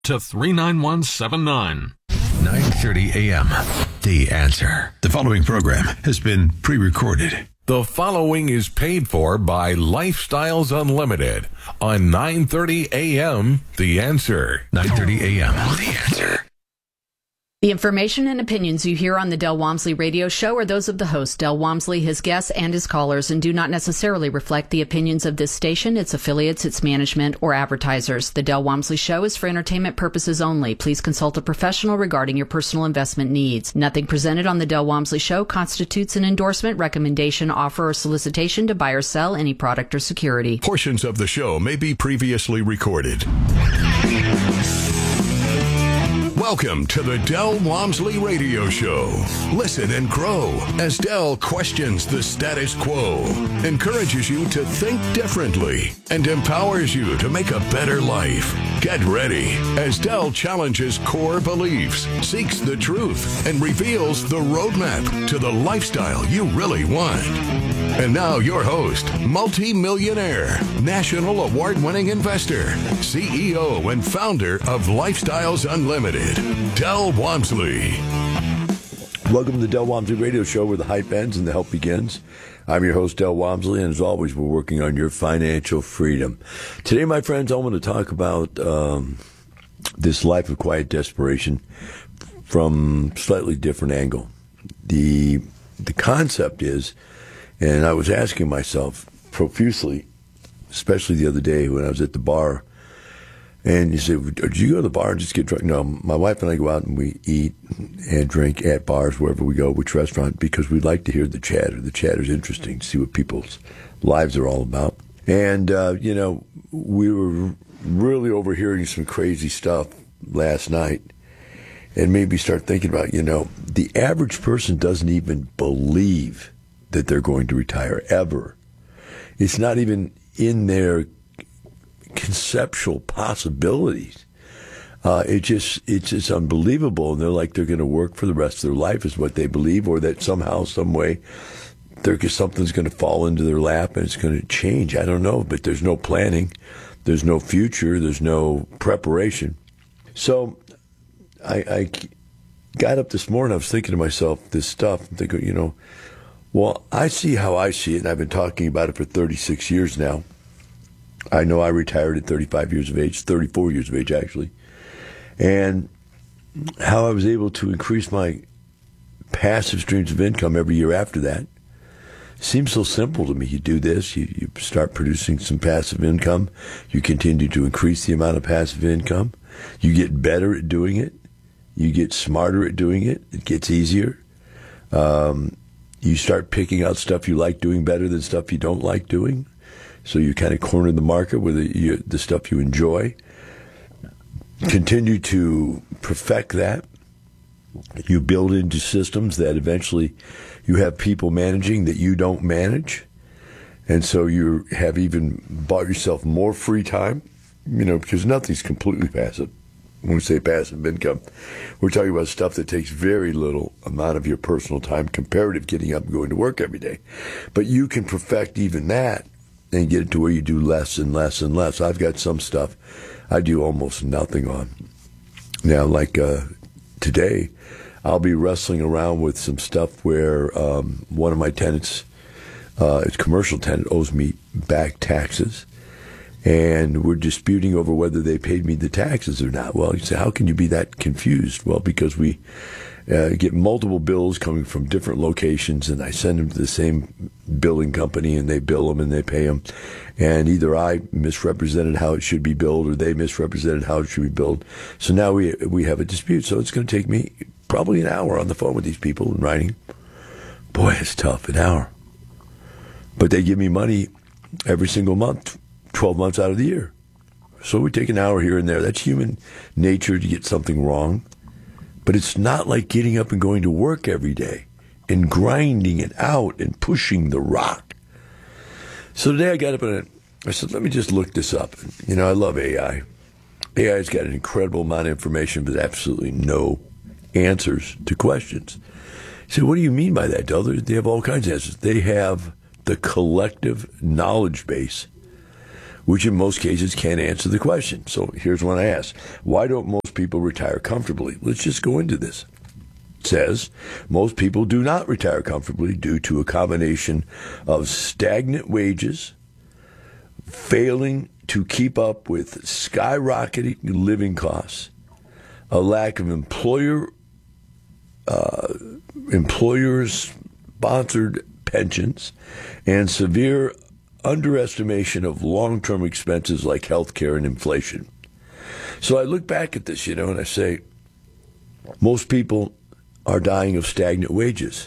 to 39179. 9:30 a.m. The Answer. The following program has been pre-recorded. The following is paid for by Lifestyles Unlimited on 9:30 a.m. The Answer. 9:30 a.m. The Answer. The information and opinions you hear on the Del Walmsley radio show are those of the host, Del Walmsley, his guests, and his callers, and do not necessarily reflect the opinions of this station, its affiliates, its management, or advertisers. The Del Walmsley show is for entertainment purposes only. Please consult a professional regarding your personal investment needs. Nothing presented on the Del Walmsley show constitutes an endorsement, recommendation, offer, or solicitation to buy or sell any product or security. Portions of the show may be previously recorded. Welcome to the Del Walmsley Radio Show. Listen and grow as Del questions the status quo, encourages you to think differently, and empowers you to make a better life. Get ready as Del challenges core beliefs, seeks the truth, and reveals the roadmap to the lifestyle you really want. And now your host, multi-millionaire, national award-winning investor, CEO and founder of Lifestyles Unlimited, Del Walmsley. Welcome to the Del Walmsley Radio Show, where the hype ends and the help begins. I'm your host, Del Walmsley, and as always, we're working on your financial freedom. Today, my friends, I want to talk about this life of quiet desperation from a slightly different angle. The concept is, and I was asking myself profusely, especially the other day when I was at the bar, and you say, did you go to the bar and just get drunk? No, my wife and I go out and we eat and drink at bars wherever we go, which restaurant, because we like to hear the chatter. The chatter is interesting to see what people's lives are all about. And, we were really overhearing some crazy stuff last night and made me start thinking about, the average person doesn't even believe that they're going to retire ever. It's not even in their conceptual possibilities. It's just unbelievable. And they're like they're going to work for the rest of their life is what they believe, or that somehow, some way, something's going to fall into their lap and it's going to change. I don't know, but there's no planning. There's no future. There's no preparation. So I got up this morning. I was thinking to myself, this stuff, I'm thinking, well, I see how I see it, and I've been talking about it for 36 years now. I know I retired at 35 years of age, 34 years of age, actually. And how I was able to increase my passive streams of income every year after that seems so simple to me. You do this, you start producing some passive income, you continue to increase the amount of passive income, you get better at doing it, you get smarter at doing it, it gets easier. You start picking out stuff you like doing better than stuff you don't like doing. So you kind of corner the market with the stuff you enjoy. Continue to perfect that. You build into systems that eventually you have people managing that you don't manage. And so you have even bought yourself more free time, because nothing's completely passive. When we say passive income, we're talking about stuff that takes very little amount of your personal time, comparative getting up and going to work every day. But you can perfect even that and get it to where you do less and less and less. I've got some stuff I do almost nothing on. Now, like today, I'll be wrestling around with some stuff where one of my tenants, it's a commercial tenant, owes me back taxes. And we're disputing over whether they paid me the taxes or not. Well, you say, how can you be that confused? Well, because we get multiple bills coming from different locations, and I send them to the same billing company, and they bill them and they pay them. And either I misrepresented how it should be billed, or they misrepresented how it should be billed. So now we have a dispute. So it's going to take me probably an hour on the phone with these people and writing. Boy, it's tough, an hour. But they give me money every single month, 12 months out of the year. So we take an hour here and there. That's human nature to get something wrong. But it's not like getting up and going to work every day and grinding it out and pushing the rock. So today I got up and I said, let me just look this up. I love AI. AI's got an incredible amount of information, but absolutely no answers to questions. I said, what do you mean by that, Del? They have all kinds of answers. They have the collective knowledge base which in most cases can't answer the question. So here's one I ask. Why don't most people retire comfortably? Let's just go into this. It says most people do not retire comfortably due to a combination of stagnant wages, failing to keep up with skyrocketing living costs, a lack of employers-sponsored pensions, and severe underestimation of long-term expenses like healthcare and inflation. So I look back at this, and I say, most people are dying of stagnant wages.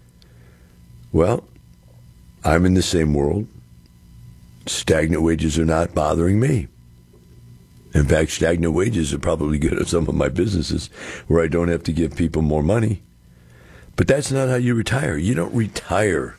Well, I'm in the same world. Stagnant wages are not bothering me. In fact, stagnant wages are probably good at some of my businesses where I don't have to give people more money. But that's not how you retire. You don't retire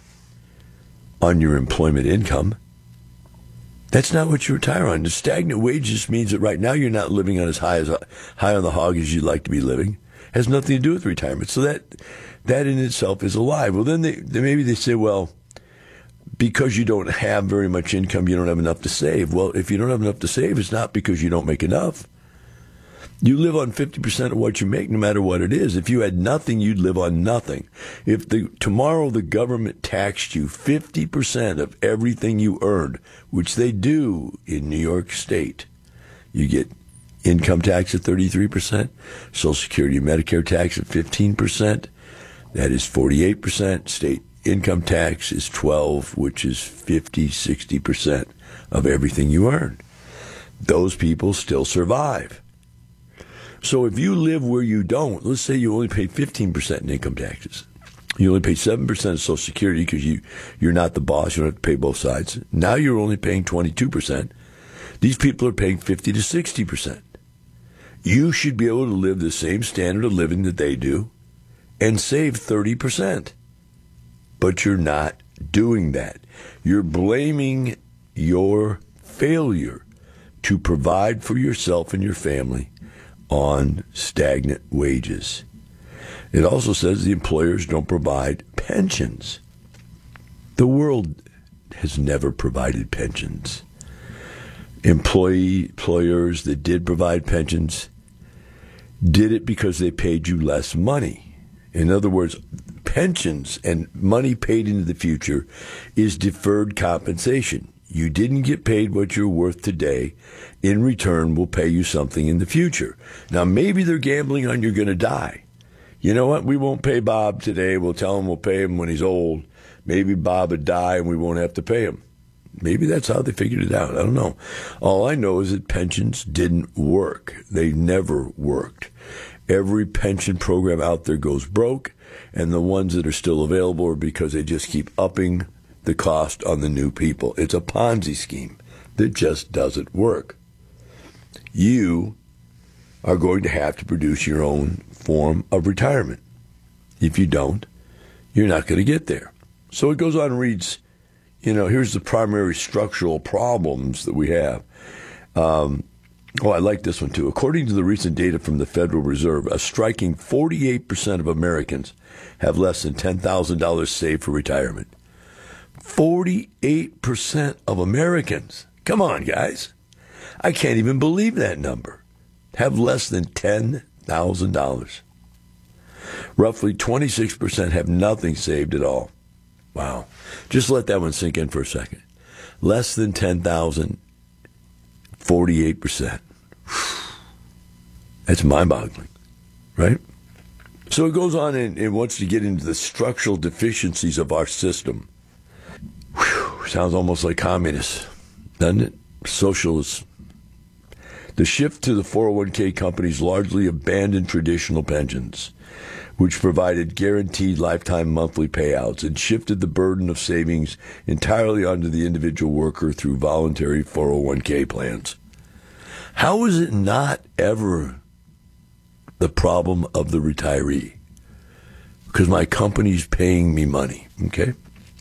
on your employment income. That's not what you retire on. The stagnant wages means that right now you're not living on as high on the hog as you'd like to be living. It has nothing to do with retirement. So that in itself is a lie. Well, then maybe they say, well, because you don't have very much income, you don't have enough to save. Well, if you don't have enough to save, it's not because you don't make enough. You live on 50% of what you make, no matter what it is. If you had nothing, you'd live on nothing. If tomorrow the government taxed you 50% of everything you earned, which they do in New York State, you get income tax at 33%, Social Security and Medicare tax at 15%, that is 48%, state income tax is 12%, which is 60% of everything you earn. Those people still survive. So if you live where you don't, let's say you only pay 15% in income taxes. You only pay 7% of Social Security because you're not the boss. You don't have to pay both sides. Now you're only paying 22%. These people are paying 50 to 60%. You should be able to live the same standard of living that they do and save 30%. But you're not doing that. You're blaming your failure to provide for yourself and your family on stagnant wages. It also says the employers don't provide pensions. The world has never provided pensions. Employers that did provide pensions did it because they paid you less money. In other words, pensions and money paid into the future is deferred compensation. You didn't get paid what you're worth today. In return, we'll pay you something in the future. Now, maybe they're gambling on you're going to die. You know what? We won't pay Bob today. We'll tell him we'll pay him when he's old. Maybe Bob would die and we won't have to pay him. Maybe that's how they figured it out. I don't know. All I know is that pensions didn't work. They never worked. Every pension program out there goes broke, and the ones that are still available are because they just keep upping the cost on the new people. It's a Ponzi scheme that just doesn't work. You are going to have to produce your own form of retirement. If you don't, you're not going to get there. So it goes on and reads, here's the primary structural problems that we have. I like this one too. According to the recent data from the Federal Reserve, a striking 48% of Americans have less than $10,000 saved for retirement. 48% of Americans. Come on, guys. I can't even believe that number. Have less than $10,000. Roughly 26% have nothing saved at all. Wow. Just let that one sink in for a second. Less than 10,000, 48%. That's mind-boggling, right? So it goes on and wants to get into the structural deficiencies of our system. Sounds almost like communists, doesn't it? Socialists. The shift to the 401k companies largely abandoned traditional pensions, which provided guaranteed lifetime monthly payouts, and shifted the burden of savings entirely onto the individual worker through voluntary 401k plans. How is it not ever the problem of the retiree? Because my company's paying me money, okay?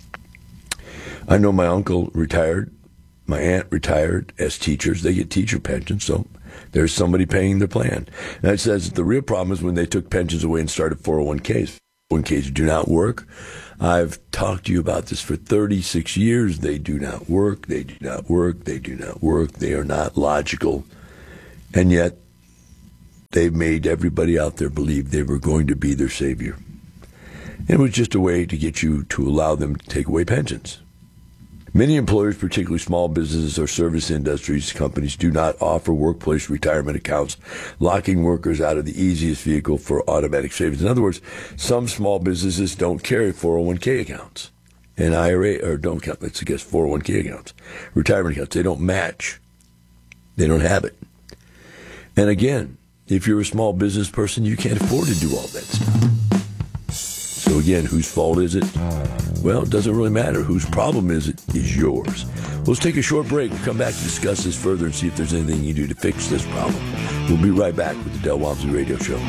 I know my uncle retired, my aunt retired as teachers. They get teacher pensions, so there's somebody paying their plan. And it says that the real problem is when they took pensions away and started 401ks. 401ks do not work. I've talked to you about this for 36 years. They do not work. They do not work. They do not work. They are not logical. And yet, they've made everybody out there believe they were going to be their savior. And it was just a way to get you to allow them to take away pensions. Many employers, particularly small businesses or service industries, companies do not offer workplace retirement accounts, locking workers out of the easiest vehicle for automatic savings. In other words, some small businesses don't carry 401k accounts and IRA, or don't count, let's guess 401k accounts, retirement accounts. They don't match. They don't have it. And again, if you're a small business person, you can't afford to do all that stuff. So again, whose fault is it? Well, it doesn't really matter. Whose problem is it is yours. Let's take a short break. We'll come back to discuss this further and see if there's anything you do to fix this problem. We'll be right back with the Del Walmsley Radio Show.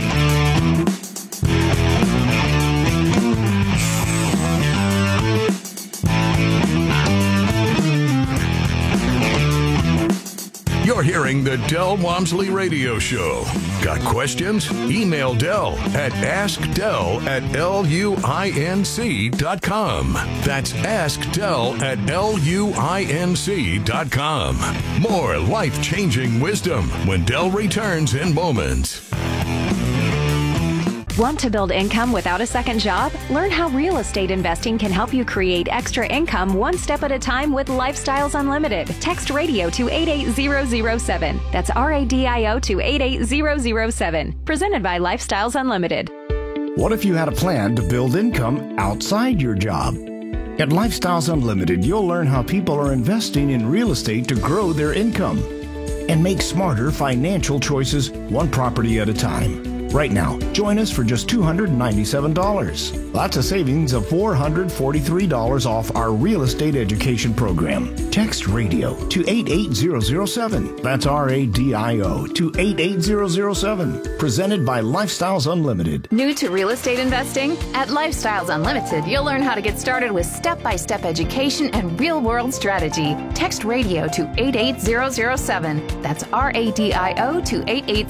You're hearing the Del Walmsley Radio Show. Got questions? Email Del at askdel@luinc.com. That's askdel@luinc.com. More life-changing wisdom when Del returns in moments. Want to build income without a second job? Learn how real estate investing can help you create extra income one step at a time with Lifestyles Unlimited. Text radio to 88007. That's RADIO to 88007. Presented by Lifestyles Unlimited. What if you had a plan to build income outside your job? At Lifestyles Unlimited, you'll learn how people are investing in real estate to grow their income and make smarter financial choices one property at a time. Right now, join us for just $297. That's a savings of $443 off our real estate education program. Text radio to 88007. That's RADIO to 88007. Presented by Lifestyles Unlimited. New to real estate investing? At Lifestyles Unlimited, you'll learn how to get started with step-by-step education and real-world strategy. Text radio to 88007. That's RADIO to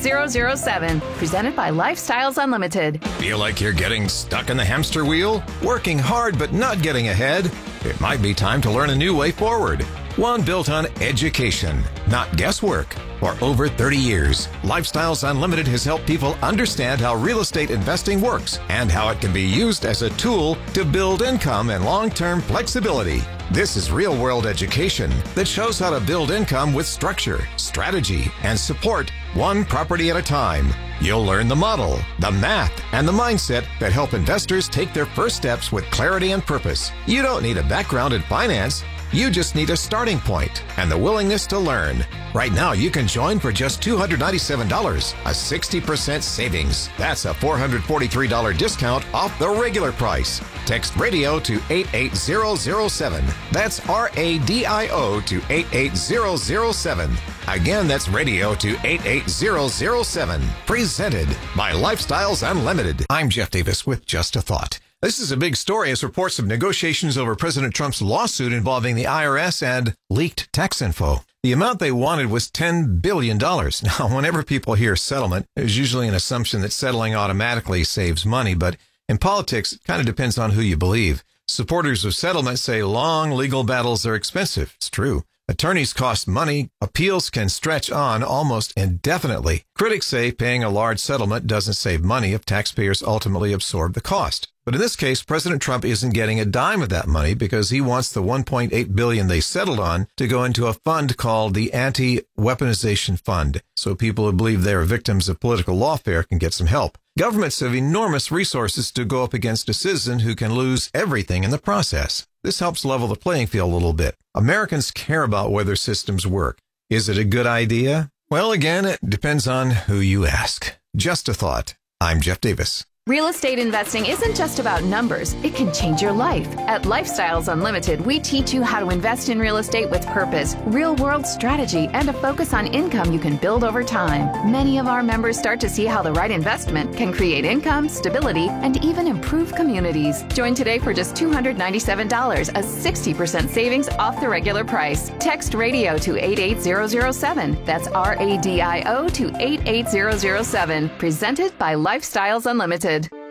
88007. Presented by Lifestyles Unlimited. Feel like you're getting stuck in the hamster wheel? Working hard but not getting ahead? It might be time to learn a new way forward. One built on education, not guesswork. For over 30 years, Lifestyles Unlimited has helped people understand how real estate investing works and how it can be used as a tool to build income and long-term flexibility. This is real-world education that shows how to build income with structure, strategy, and support one property at a time. You'll learn the model, the math, and the mindset that help investors take their first steps with clarity and purpose. You don't need a background in finance. You just need a starting point and the willingness to learn. Right now, you can join for just $297, a 60% savings. That's a $443 discount off the regular price. Text radio to 88007. That's RADIO to 88007. Again, that's radio to 88007. Presented by Lifestyles Unlimited. I'm Jeff Davis with Just a Thought. This is a big story as reports of negotiations over President Trump's lawsuit involving the IRS and leaked tax info. The amount they wanted was $10 billion. Now, whenever people hear settlement, there's usually an assumption that settling automatically saves money, but in politics, it kind of depends on who you believe. Supporters of settlement say long legal battles are expensive. It's true. Attorneys cost money. Appeals can stretch on almost indefinitely. Critics say paying a large settlement doesn't save money if taxpayers ultimately absorb the cost. But in this case, President Trump isn't getting a dime of that money because he wants the $1.8 billion they settled on to go into a fund called the Anti-Weaponization Fund, so people who believe they are victims of political lawfare can get some help. Governments have enormous resources to go up against a citizen who can lose everything in the process. This helps level the playing field a little bit. Americans care about whether systems work. Is it a good idea? Well, again, it depends on who you ask. Just a thought. I'm Jeff Davis. Real estate investing isn't just about numbers. It can change your life. At Lifestyles Unlimited, we teach you how to invest in real estate with purpose, real-world strategy, and a focus on income you can build over time. Many of our members start to see how the right investment can create income, stability, and even improve communities. Join today for just $297, a 60% savings off the regular price. Text radio to 88007. That's RADIO to 88007. Presented by Lifestyles Unlimited.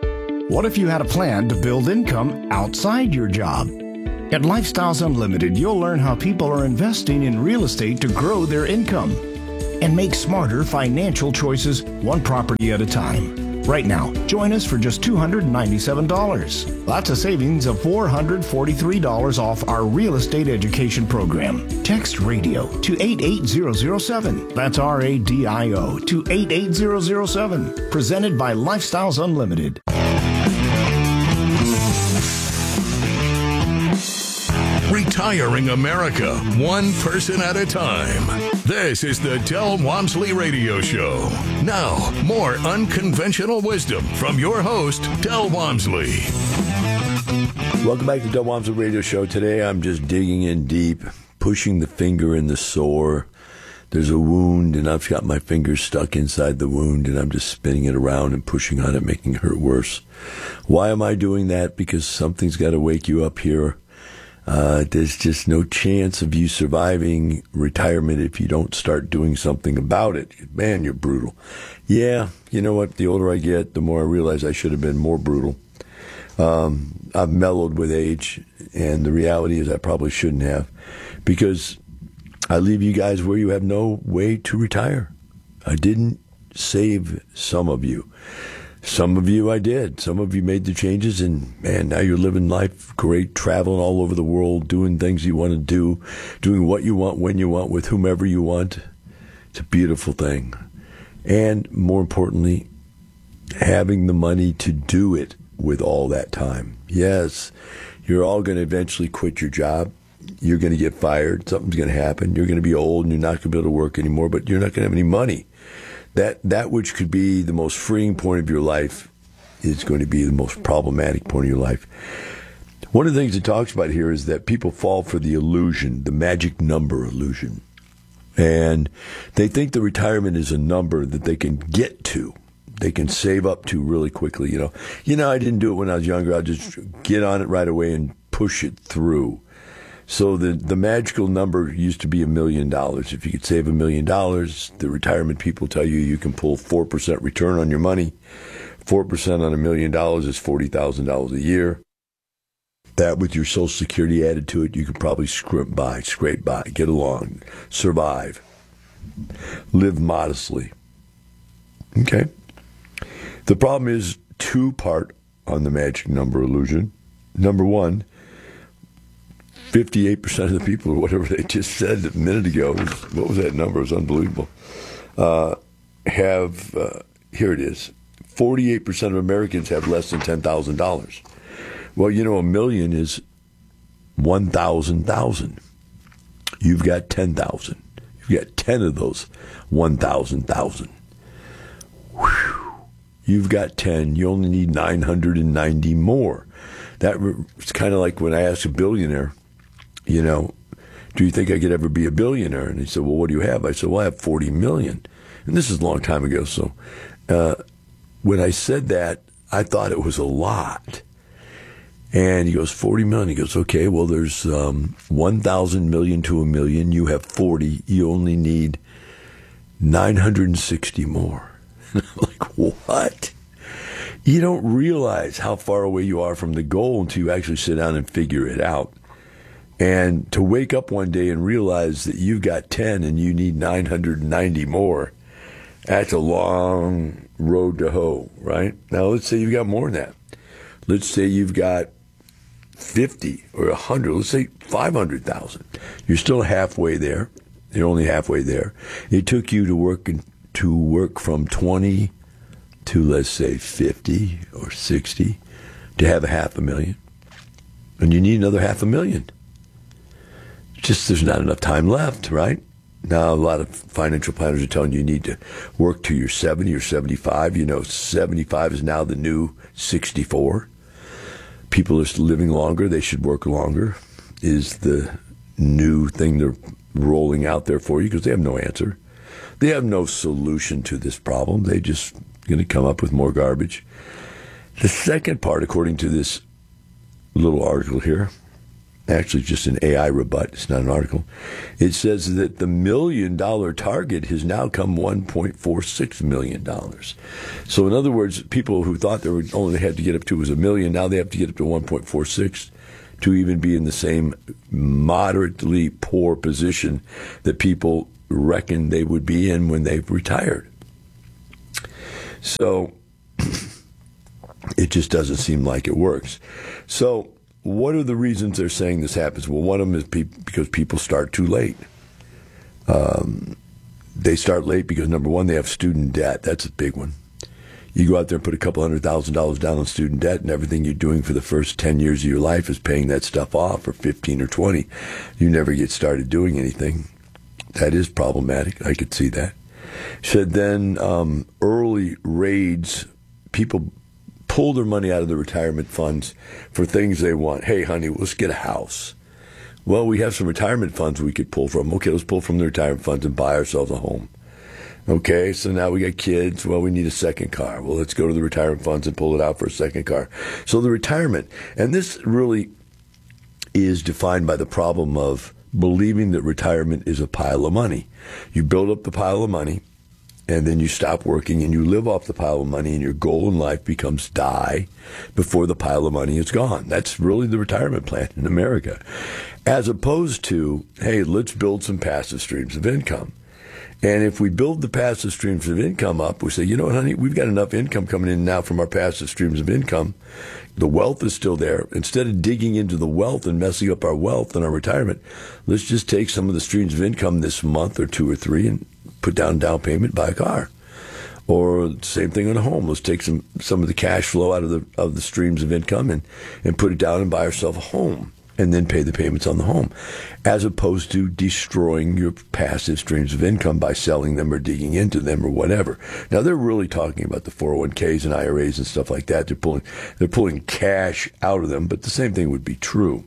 What if you had a plan to build income outside your job? At Lifestyles Unlimited, you'll learn how people are investing in real estate to grow their income and make smarter financial choices one property at a time. Right now, join us for just $297. That's a savings of $443 off our real estate education program. Text RADIO to 88007. That's RADIO to 88007. Presented by Lifestyles Unlimited. Retiring America, one person at a time. This is the Del Walmsley Radio Show. Now, more unconventional wisdom from your host, Del Walmsley. Welcome back to Del Walmsley Radio Show. Today I'm just digging in deep, pushing the finger in the sore. There's a wound, and I've got my fingers stuck inside the wound, and I'm just spinning it around and pushing on it, making it hurt worse. Why am I doing that? Because something's got to wake you up here. There's just no chance of you surviving retirement if you don't start doing something about it. Man, you're brutal. Yeah, you know what? The older I get, the more I realize I should have been more brutal. I've mellowed with age, and the reality is I probably shouldn't have, because I leave you guys where you have no way to retire. I didn't save some of you. Some of you I did. Some of you made the changes, and man, now you're living life great, traveling all over the world, doing things you want to do, doing what you want, when you want, with whomever you want. It's a beautiful thing. And more importantly, having the money to do it with all that time. Yes, you're all going to eventually quit your job. You're going to get fired. Something's going to happen. You're going to be old, and you're not going to be able to work anymore, but you're not going to have any money. That which could be the most freeing point of your life is going to be the most problematic point of your life. One of the things it talks about here is that people fall for the illusion, the magic number illusion. And they think the retirement is a number that they can get to. They can save up to really quickly. You know, I didn't do it when I was younger. I'll just get on it right away and push it through. So the magical number used to be $1 million. If you could save $1 million, the retirement people tell you can pull 4% return on your money. 4% on $1 million is $40,000 a year. That, with your Social Security added to it, you could probably scrape by, get along, survive, live modestly. Okay? The problem is two-part on the magic number illusion. Number one, 58% of the people, or whatever they just said a minute ago, what was that number? It was unbelievable. Here it is. 48% of Americans have less than $10,000. Well, you know, $1 million is 1,000,000. You've got 10,000. You've got 10 of those 1,000,000. You've got 10. You only need 990 more. It's kind of like when I asked a billionaire, you know, do you think I could ever be a billionaire? And he said, well, what do you have? I said, well, I have 40 million. And this is a long time ago. So when I said that, I thought it was a lot. And he goes, 40 million. He goes, okay, well, there's 1,000 million to 1 million. You have 40. You only need 960 more. And I'm like, what? You don't realize how far away you are from the goal until you actually sit down and figure it out. And to wake up one day and realize that you've got 10 and you need 990 more, that's a long road to hoe, right? Now, let's say you've got more than that. Let's say you've got 50 or 100. Let's say 500,000. You're still halfway there. You're only halfway there. It took you to work from 20 to, let's say, 50 or 60 to have $500,000. And you need another $500,000. Just there's not enough time left, right? Now, a lot of financial planners are telling you need to work till you're 70 or 75. You know, 75 is now the new 64. People are living longer. They should work longer is the new thing they're rolling out there for you because they have no answer. They have no solution to this problem. They're just going to come up with more garbage. The second part, according to this little article here, actually just an AI rebut, it's not an article. It says that the $1 million target has now come $1.46 million. So in other words, people who thought they only had to get up to was $1 million, now they have to get up to 1.46 to even be in the same moderately poor position that people reckon they would be in when they've retired. So it just doesn't seem like it works. So what are the reasons they're saying this happens? Well, one of them is because people start too late. They start late because, number one, they have student debt. That's a big one. You go out there and put a couple $100,000 down on student debt, and everything you're doing for the first 10 years of your life is paying that stuff off, or 15 or 20. You never get started doing anything. That is problematic. I could see that. Said then early raids, people pull their money out of the retirement funds for things they want. Hey, honey, let's get a house. Well, we have some retirement funds we could pull from. Okay, let's pull from the retirement funds and buy ourselves a home. Okay, so now we got kids. Well, we need a second car. Well, let's go to the retirement funds and pull it out for a second car. So the retirement, and this really is defined by the problem of believing that retirement is a pile of money. You build up the pile of money, and then you stop working and you live off the pile of money, and your goal in life becomes die before the pile of money is gone. That's really the retirement plan in America. As opposed to, hey, let's build some passive streams of income. And if we build the passive streams of income up, we say, you know what, honey, we've got enough income coming in now from our passive streams of income. The wealth is still there. Instead of digging into the wealth and messing up our wealth and our retirement, let's just take some of the streams of income this month or 2 or 3 and put down payment, buy a car. Or same thing on a home. Let's take some of the cash flow out of the streams of income and put it down and buy ourselves a home, and then pay the payments on the home, as opposed to destroying your passive streams of income by selling them or digging into them or whatever. Now, they're really talking about the 401ks and IRAs and stuff like that. They're pulling cash out of them, but the same thing would be true.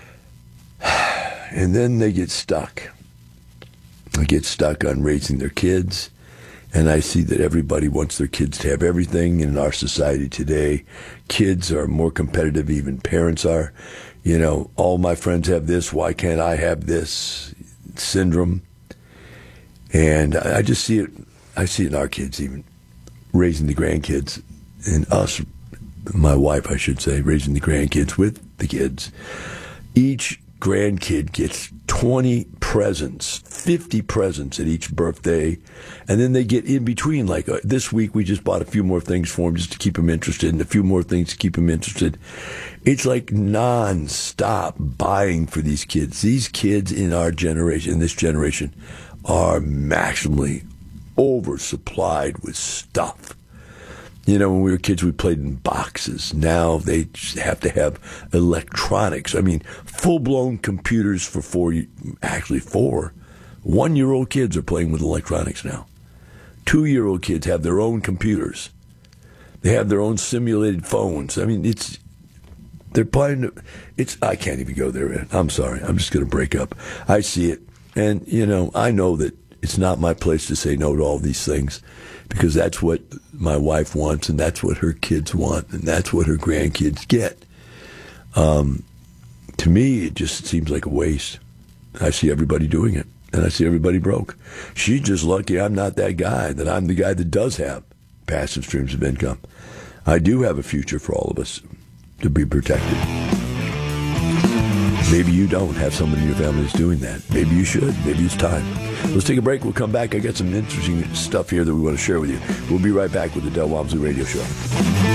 And then they get stuck. They get stuck on raising their kids. And I see that everybody wants their kids to have everything. In our society today, kids are more competitive, even parents are. You know, all my friends have this, why can't I have this syndrome? And I just see it, I see it in our kids even, raising the grandkids, and us, my wife, I should say, raising the grandkids with the kids. Each grandkid gets 20 presents, 50 presents at each birthday, and then they get in between. Like this week, we just bought a few more things for them just to keep them interested, and a few more things to keep them interested. It's like non-stop buying for these kids. These kids in our generation, in this generation, are maximally oversupplied with stuff. You know, when we were kids, we played in boxes. Now they have to have electronics. I mean, full-blown computers for 4. 1-year-old kids are playing with electronics now. 2-year-old kids have their own computers. They have their own simulated phones. I mean, they're playing. I can't even go there. I'm sorry. I'm just going to break up. I see it. And, you know, I know that it's not my place to say no to all these things, because that's what my wife wants, and that's what her kids want, and that's what her grandkids get. To me, it just seems like a waste. I see everybody doing it, and I see everybody broke. She's just lucky I'm not that guy, that I'm the guy that does have passive streams of income. I do have a future for all of us to be protected. Maybe you don't have somebody in your family that's doing that. Maybe you should. Maybe it's time. Let's take a break. We'll come back. I got some interesting stuff here that we want to share with you. We'll be right back with the Del Walmsley Radio Show.